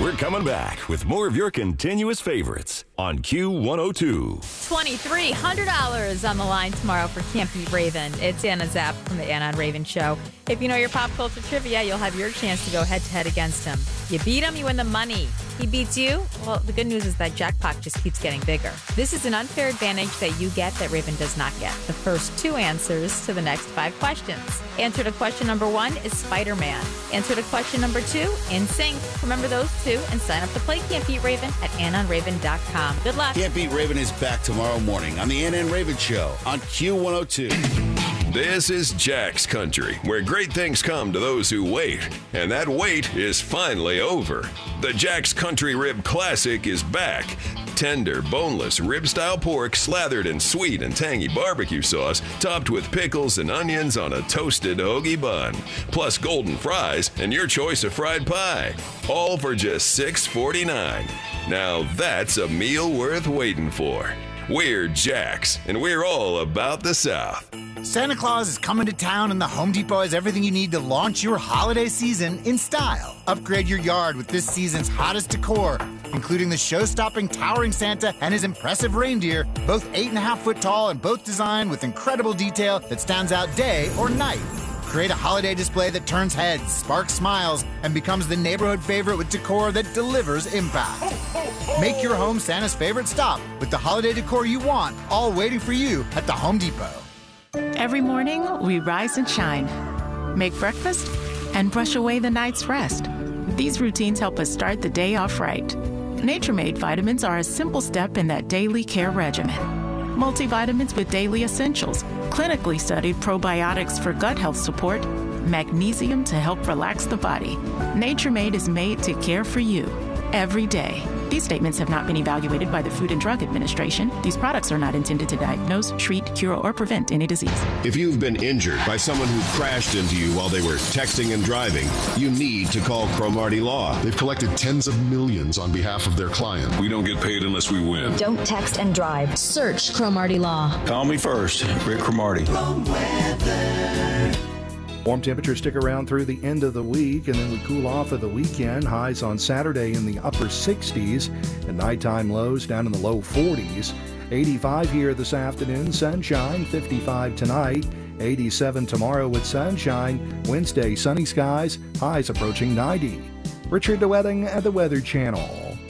We're coming back with more of your continuous favorites on Q102. $2,300 on the line tomorrow for Can't Beat Raven. It's Anna Zapp from the Anna and Raven Show. If you know your pop culture trivia, you'll have your chance to go head-to-head against him. You beat him, you win the money. He beats you? Well, the good news is that jackpot just keeps getting bigger. This is an unfair advantage that you get that Raven does not get. The first 2 answers to the next 5 questions. Answer to question number 1 is Spider-Man. Answer to question number 2, NSYNC. Remember those 2 and sign up to play Can't Beat Raven at AnnaandRaven.com. Good luck. Can't Beat Raven is back tomorrow morning on the Anna and Raven Show on Q102. This is Jack's Country, where great things come to those who wait. And that wait is finally over. The Jack's Country Rib Classic is back. Tender, boneless, rib-style pork slathered in sweet and tangy barbecue sauce, topped with pickles and onions on a toasted hoagie bun. Plus golden fries and your choice of fried pie. All for just $6.49. Now that's a meal worth waiting for. We're Jack's, and we're all about the South. Santa Claus is coming to town, and the Home Depot has everything you need to launch your holiday season in style. Upgrade your yard with this season's hottest decor, including the show-stopping towering Santa and his impressive reindeer, both 8.5 foot tall and both designed with incredible detail that stands out day or night. Create a holiday display that turns heads, sparks smiles, and becomes the neighborhood favorite with decor that delivers impact. Make your home Santa's favorite stop with the holiday decor you want, all waiting for you at the Home Depot. Every morning, we rise and shine, make breakfast, and brush away the night's rest. These routines help us start the day off right. Nature Made vitamins are a simple step in that daily care regimen. Multivitamins with daily essentials, clinically studied probiotics for gut health support, magnesium to help relax the body. Nature Made is made to care for you every day. These statements have not been evaluated by the Food and Drug Administration. These products are not intended to diagnose, treat, cure, or prevent any disease. If you've been injured by someone who crashed into you while they were texting and driving, you need to call Cromartie Law. They've collected tens of millions on behalf of their client. We don't get paid unless we win. Don't text and drive. Search Cromartie Law. Call me first, Rick Cromartie. Warm temperatures stick around through the end of the week, and then we cool off of the weekend. Highs on Saturday in the upper 60s, and nighttime lows down in the low 40s. 85 here this afternoon, sunshine, 55 tonight, 87 tomorrow with sunshine. Wednesday, sunny skies, highs approaching 90. Richard DeWetting at the Weather Channel.